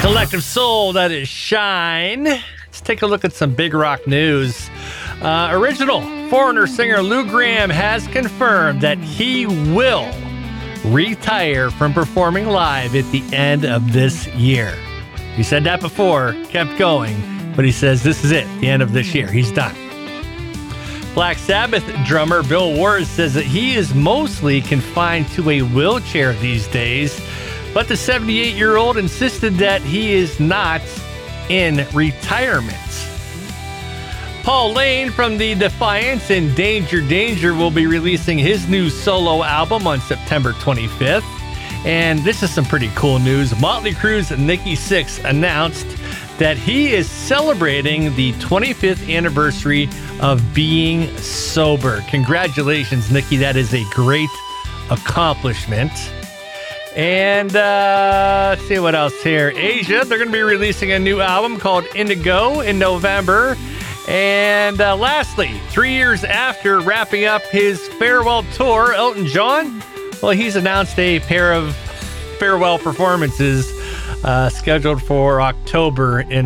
Collective Soul, that is Shine. Let's take a look at some big rock news. Original Foreigner singer Lou Gramm has confirmed that he will retire from performing live at the end of this year. He said that before, kept going, but he says this is it, the end of this year. He's done. Black Sabbath drummer Bill Ward says that he is mostly confined to a wheelchair these days, but the 78-year-old insisted that he is not in retirement. Paul Lane from the Defiance and Danger Danger will be releasing his new solo album on September 25th. And this is some pretty cool news. Motley Crue's Nikki Sixx announced that he is celebrating the 25th anniversary of being sober. Congratulations, Nikki. That is a great accomplishment. And let's see what else here. Asia, they're going to be releasing a new album called Indigo in November. And lastly, 3 years after wrapping up his farewell tour, Elton John, well, he's announced a pair of farewell performances scheduled for October in